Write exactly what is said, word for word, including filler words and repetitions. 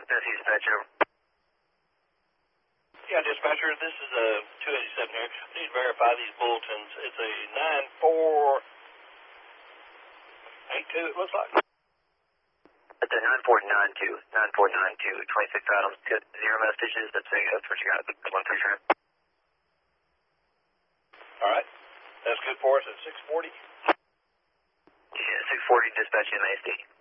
Tennessee dispatcher. Yeah, dispatcher, this is a two eighty-seven here. I need to verify these bulletins. It's a nine four eight two, it looks like. It's a nine four nine two, nine four nine two, twenty-six items, zero messages. That's, a, that's what you got. one three trim. All right. That's good for us at six forty. Yeah, six forty dispatch in A S D.